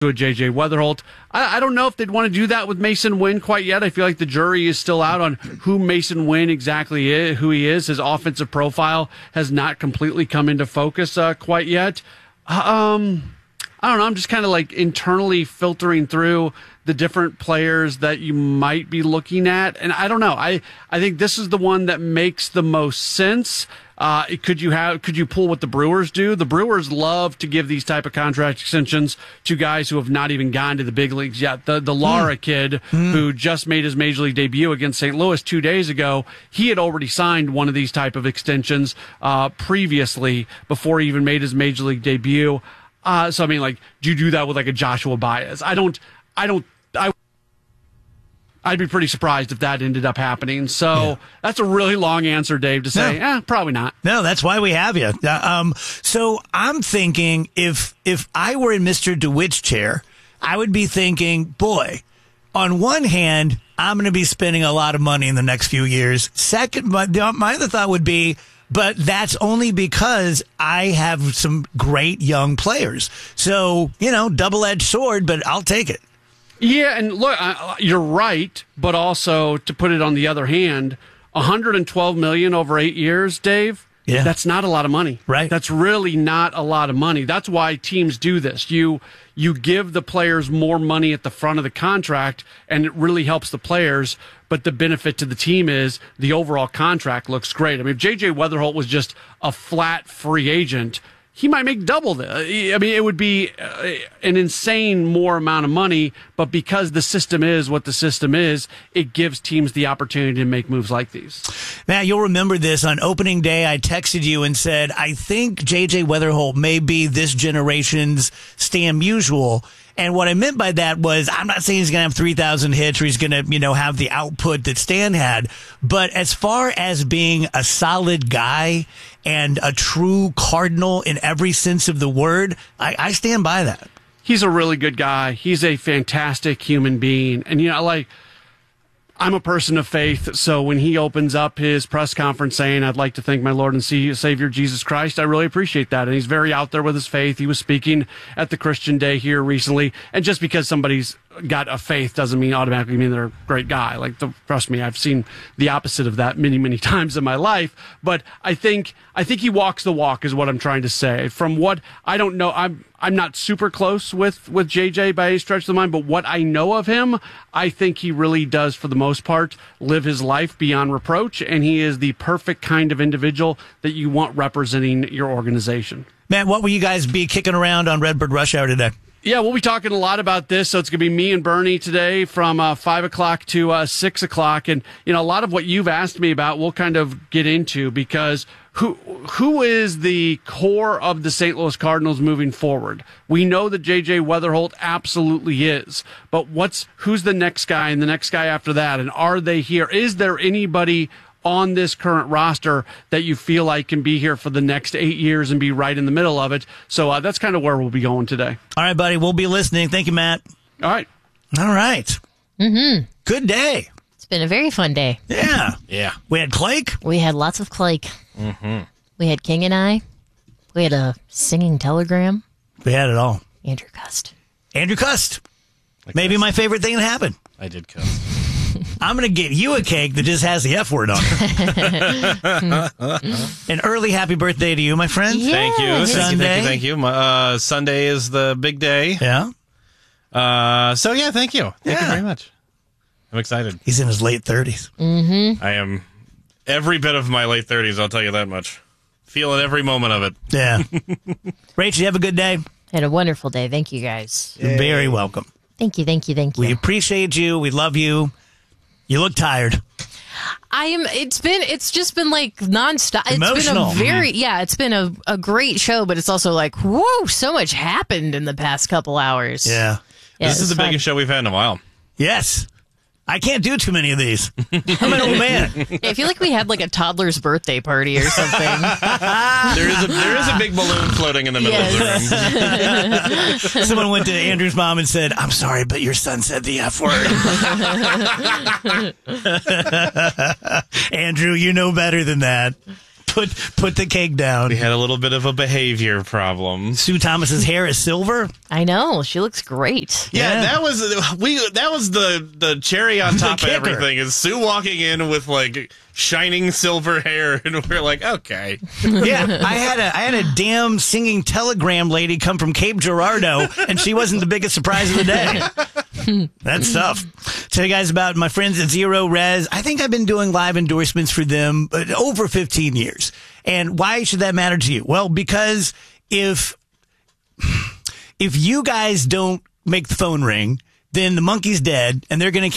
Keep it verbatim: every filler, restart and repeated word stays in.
to a J J Weatherholt. I, I don't know if they'd want to do that with Mason Wynn quite yet. I feel like the jury is still out on who Mason Wynn exactly is, who he is. His offensive profile has not completely come into focus uh, quite yet. Um, I don't know. I'm just kind of like internally filtering through the different players that you might be looking at. And I don't know. I, I think this is the one that makes the most sense. Uh, could you have, could you pull what the Brewers do? The Brewers love to give these type of contract extensions to guys who have not even gone to the big leagues yet. The, the Lara mm. kid mm. who just made his major league debut against Saint Louis two days ago, he had already signed one of these type of extensions, uh, previously before he even made his major league debut. Uh, so I mean, like, do you do that with like a Joshua Baez? I don't, I don't, I, I'd be pretty surprised if that ended up happening. So yeah. That's a really long answer, Dave, to say, no. eh, probably not. No, that's why we have you. Uh, um, so I'm thinking if, if I were in Mister DeWitt's chair, I would be thinking, boy, on one hand, I'm going to be spending a lot of money in the next few years. Second, my, my other thought would be, but that's only because I have some great young players. So, you know, double-edged sword, but I'll take it. Yeah, and look, uh, you're right, but also to put it on the other hand, one hundred twelve million dollars over eight years, Dave, yeah. That's not a lot of money. Right. That's really not a lot of money. That's why teams do this. You you give the players more money at the front of the contract, and it really helps the players, but the benefit to the team is the overall contract looks great. I mean, if J J Weatherholt was just a flat free agent, he might make double that. I mean, it would be an insane more amount of money, but because the system is what the system is, it gives teams the opportunity to make moves like these. Matt, you'll remember this. On opening day, I texted you and said, I think J J Weatherholt may be this generation's Stan Musial. And what I meant by that was, I'm not saying he's going to have three thousand hits or he's going to, you know, have the output that Stan had. But as far as being a solid guy and a true Cardinal in every sense of the word, I, I stand by that. He's a really good guy. He's a fantastic human being. And, you know, like, I'm a person of faith, so when he opens up his press conference saying, I'd like to thank my Lord and Savior Jesus Christ, I really appreciate that. And he's very out there with his faith. He was speaking at the Christian Day here recently. And just because somebody's got a faith doesn't mean automatically mean they're a great guy. Like, the, trust me, I've seen the opposite of that many, many times in my life. But I think I think he walks the walk is what I'm trying to say. From what I don't know, I'm I'm not super close with, with J J by any stretch of the mind, but what I know of him, I think he really does, for the most part, live his life beyond reproach, and he is the perfect kind of individual that you want representing your organization. Matt, what will you guys be kicking around on Redbird Rush Hour today? Yeah, we'll be talking a lot about this. So it's going to be me and Bernie today from uh, five o'clock to uh, six o'clock. And, you know, a lot of what you've asked me about, we'll kind of get into, because who who is the core of the Saint Louis Cardinals moving forward? We know that J J Weatherholt absolutely is. But what's who's the next guy and the next guy after that? And are they here? Is there anybody on this current roster that you feel like can be here for the next eight years and be right in the middle of it? So uh, that's kind of where we'll be going today. All right, buddy. We'll be listening. Thank you, Matt. All right. All right. Mm-hmm. Good day. It's been a very fun day. Yeah. Yeah. We had Clake. We had lots of Clake. Mm-hmm. We had King and I. We had a singing telegram. We had it all. Andrew cussed. Andrew cussed. Maybe my favorite thing that happened. I did cuss. I'm going to get you a cake that just has the F word on it. An early happy birthday to you, my friend. Yeah. Thank you. Sunday. Thank you, thank you, thank you. My, uh, Sunday is the big day. Yeah. Uh, so, yeah, thank you. Thank yeah. you very much. I'm excited. He's in his late thirties. Mm-hmm. I am every bit of my late thirties, I'll tell you that much. Feeling every moment of it. Yeah. Rach, you have a good day? Had a wonderful day. Thank you, guys. You're very welcome. Thank you, thank you, thank you. We appreciate you. We love you. You look tired. I am. It's been. It's just been like nonstop. It's Emotional. been a very. Yeah. It's been a, a great show, but it's also like, whoa, so much happened in the past couple hours. Yeah. yeah this is the fun. biggest show we've had in a while. Yes. I can't do too many of these. I'm an old man. Yeah, I feel like we had like a toddler's birthday party or something. there is a there is a big balloon floating in the middle yes. of the room. Someone went to Andrew's mom and said, I'm sorry, but your son said the F word. Andrew, you know better than that. put put the cake down. We had a little bit of a behavior problem. Sue Thomas's hair is silver. I know. She looks great. Yeah, Yeah. that was we. That was the the cherry on The top of kicker. everything. Is Sue walking in with like shining silver hair, and we're like, okay, Yeah, I had a I had a damn singing telegram lady come from Cape Girardeau, and she wasn't the biggest surprise of the day. That's tough. Tell you guys about my friends at Zero Res. I think I've been doing live endorsements for them uh, over fifteen years. And why should that matter to you? Well, because if if you guys don't make the phone ring, then the monkey's dead, and they're going to